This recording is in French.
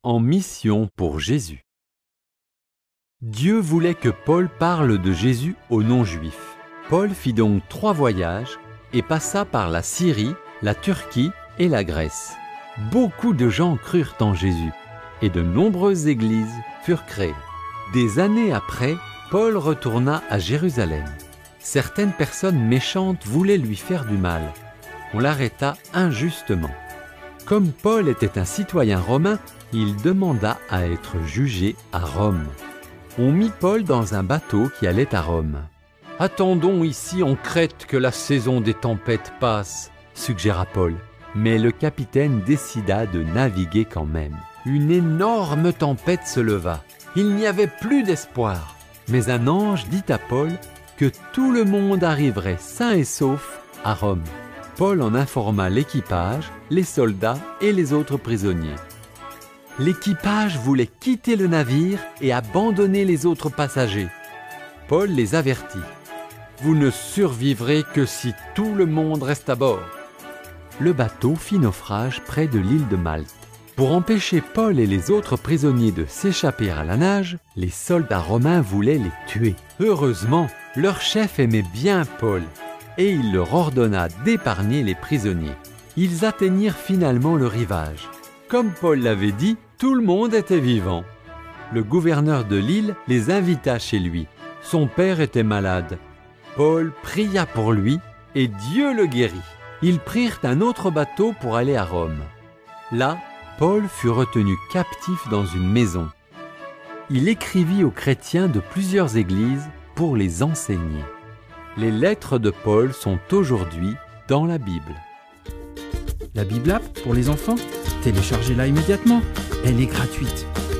en mission pour Jésus. Dieu voulait que Paul parle de Jésus aux non-juifs. Paul fit donc 3 voyages et passa par la Syrie, la Turquie et la Grèce. Beaucoup de gens crurent en Jésus et de nombreuses églises furent créées. Des années après, Paul retourna à Jérusalem. Certaines personnes méchantes voulaient lui faire du mal. On l'arrêta injustement. Comme Paul était un citoyen romain, il demanda à être jugé à Rome. On mit Paul dans un bateau qui allait à Rome. « Attendons ici en Crète que la saison des tempêtes passe », suggéra Paul. Mais le capitaine décida de naviguer quand même. Une énorme tempête se leva. Il n'y avait plus d'espoir. Mais un ange dit à Paul que tout le monde arriverait sain et sauf à Rome. Paul en informa l'équipage, les soldats et les autres prisonniers. L'équipage voulait quitter le navire et abandonner les autres passagers. Paul les avertit. « Vous ne survivrez que si tout le monde reste à bord. » Le bateau fit naufrage près de l'île de Malte. Pour empêcher Paul et les autres prisonniers de s'échapper à la nage, les soldats romains voulaient les tuer. Heureusement, leur chef aimait bien Paul et il leur ordonna d'épargner les prisonniers. Ils atteignirent finalement le rivage. Comme Paul l'avait dit, tout le monde était vivant. Le gouverneur de l'île les invita chez lui. Son père était malade. Paul pria pour lui et Dieu le guérit. Ils prirent un autre bateau pour aller à Rome. Là, Paul fut retenu captif dans une maison. Il écrivit aux chrétiens de plusieurs églises pour les enseigner. Les lettres de Paul sont aujourd'hui dans la Bible. La Bible App pour les enfants, téléchargez-la immédiatement. Elle est gratuite.